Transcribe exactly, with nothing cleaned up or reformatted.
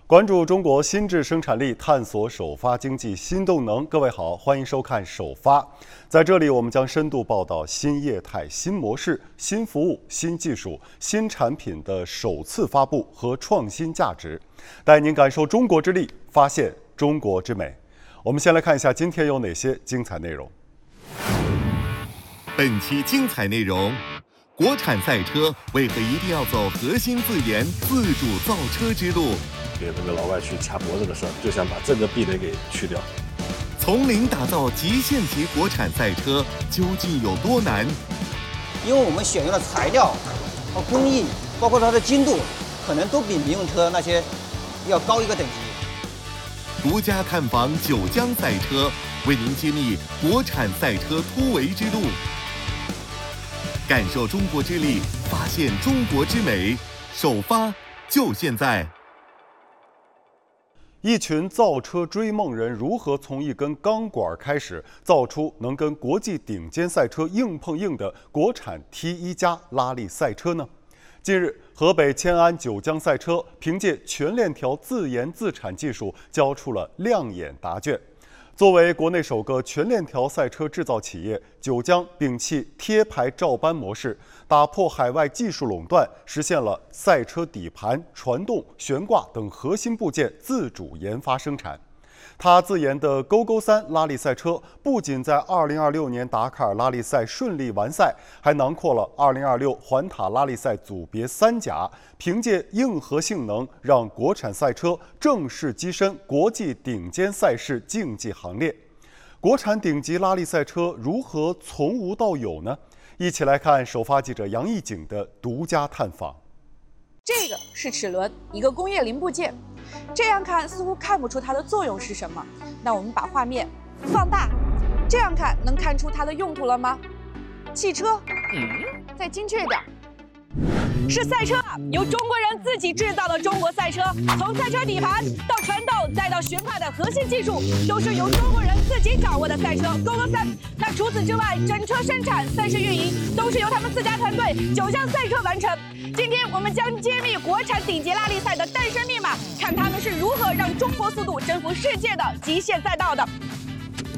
关注中国新质生产力，探索首发经济新动能。各位好，欢迎收看首发。在这里，我们将深度报道新业态、新模式、新服务、新技术、新产品的首次发布和创新价值，带您感受中国之力，发现中国之美。我们先来看一下今天有哪些精彩内容。 本期精彩内容：国产赛车为何一定要走核心自研、自主造车之路？ 给那个老外去掐脖子的事儿，就想把这个壁垒给去掉。 从零打造极限级国产赛车究竟有多难？ 因为我们选用的材料和工艺，包括它的精度，可能都比民用车那些要高一个等级。 独家探访九江赛车，为您揭秘国产赛车突围之路，感受中国之力，发现中国之美。首发就现在！ 一群造车追梦人如何从一根钢管开始，造出能跟国际顶尖赛车硬碰硬的国产 T 一 加拉力赛车呢？近日，河北迁安九江赛车凭借全链条自研自产技术交出了亮眼答卷。作为国内首个全链条赛车制造企业，九江摒弃贴牌照搬模式，打破海外技术垄断，实现了赛车底盘、传动、悬挂等核心部件自主研发生产。他自研的勾勾三拉力赛车不仅在二零二六年达喀尔拉力赛顺利完赛，还囊括了二零二六环塔拉力赛组别三甲，凭借硬核性能，让国产赛车正式跻身国际顶尖赛事竞技行列。国产顶级拉力赛车如何从无到有呢？一起来看首发记者杨艺景的独家探访。 这个是齿轮，一个工业零部件。这样看似乎看不出它的作用是什么，那我们把画面放大，这样看能看出它的用途了吗？汽车，嗯，再精确点，是赛车啊！由中国人自己制造的中国赛车，从赛车底盘到传动再到悬挂的核心技术，都是由中国人自己掌握的赛车勾勾三。那除此之外，整车生产、赛事运营都是由他们自家团队九江赛车完成。今天我们将揭秘国产顶级拉力赛的诞生密码，看他们是如何让中国速度征服世界的极限赛道的。